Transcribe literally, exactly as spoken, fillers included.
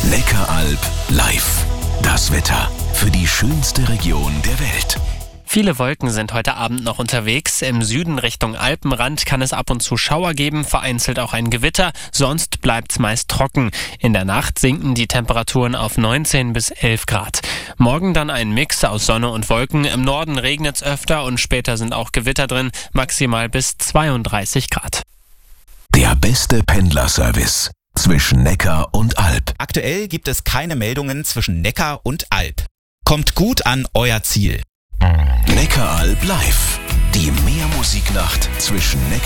Neckaralb live. Das Wetter für die schönste Region der Welt. Viele Wolken sind heute Abend noch unterwegs. Im Süden Richtung Alpenrand kann es ab und zu Schauer geben, vereinzelt auch ein Gewitter. Sonst bleibt's meist trocken. In der Nacht sinken die Temperaturen auf neunzehn bis elf Grad. Morgen dann ein Mix aus Sonne und Wolken. Im Norden regnet's öfter und später sind auch Gewitter drin, maximal bis zweiunddreißig Grad. Der beste Pendlerservice zwischen Neckar und Alb. Aktuell gibt es keine Meldungen zwischen Neckar und Alb. Kommt gut an euer Ziel. Neckaralb live. Die Meermusiknacht zwischen Neckar